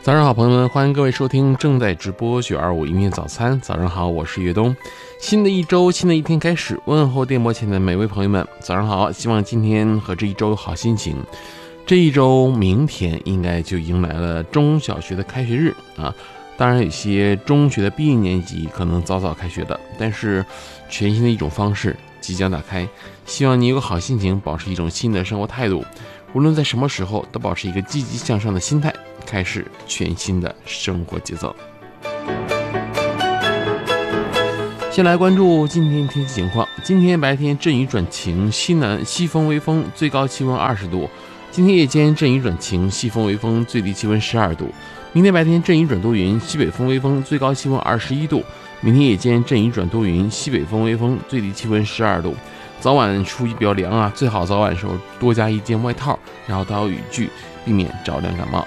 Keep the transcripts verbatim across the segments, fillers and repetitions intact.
早上好，朋友们，欢迎各位收听正在直播九二五音乐早餐。早上好，我是岳东。新的一周，新的一天开始，问候电波前的每位朋友们，早上好。希望今天和这一周有好心情。这一周，明天应该就迎来了中小学的开学日啊。当然，有些中学的毕业年级可能早早开学的，但是全新的一种方式即将打开。希望你有个好心情，保持一种新的生活态度，无论在什么时候都保持一个积极向上的心态，开始全新的生活节奏。先来关注今天天气情况。今天白天阵雨转晴，西南西风微风，最高气温二十度。今天夜间阵雨转晴，西风微风，最低气温十二度。明天白天阵雨转多云，西北风微风，最高气温二十一度。明天夜间阵雨转多云，西北风微风，最低气温十二度。早晚出去比较凉啊，最好早晚的时候多加一件外套，然后带好雨具，避免着凉感冒。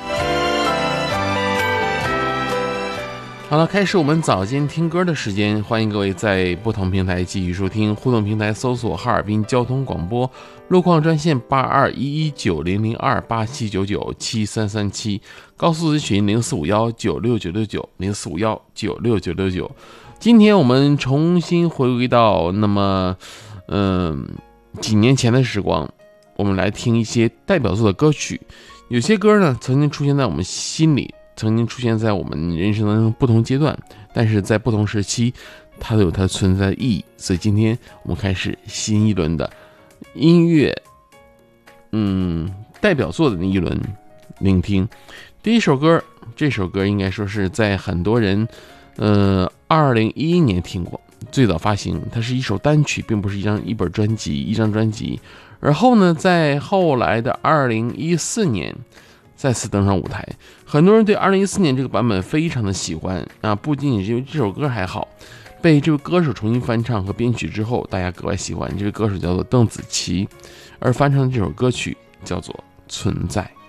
好了，开始我们早间听歌的时间，欢迎各位在不同平台继续收听。互动平台搜索哈尔滨交通广播，路况专线八二一一九零零二八七九九七三三七，高速咨询零四五幺九六九六九零四五幺九六九六九。今天我们重新回归到那么嗯几年前的时光，我们来听一些代表作的歌曲。有些歌呢曾经出现在我们心里，曾经出现在我们人生当中不同阶段，但是在不同时期它都有它存在的意义。所以今天我们开始新一轮的音乐嗯代表作的那一轮聆听。第一首歌，这首歌应该说是在很多人呃二零一一年听过，最早发行，它是一首单曲，并不是一张一本专辑一张专辑。而后呢，在后来的二零一四年再次登上舞台，很多人对二零一四年这个版本非常的喜欢啊，不仅仅是因为这首歌还好，被这位歌手重新翻唱和编曲之后，大家格外喜欢。这位歌手叫做邓紫棋，而翻唱的这首歌曲叫做《存在》。